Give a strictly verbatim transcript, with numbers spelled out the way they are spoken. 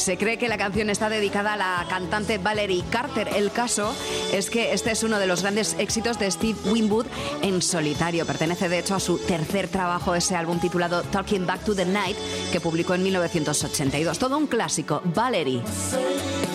Se cree que la canción está dedicada a la cantante Valerie Carter. El caso es que este es uno de los grandes éxitos de Steve Winwood en solitario. Pertenece de hecho a su tercer trabajo, ese álbum titulado Talking Back to the Night, que publicó en mil novecientos ochenta y dos. Todo un clásico, Valerie.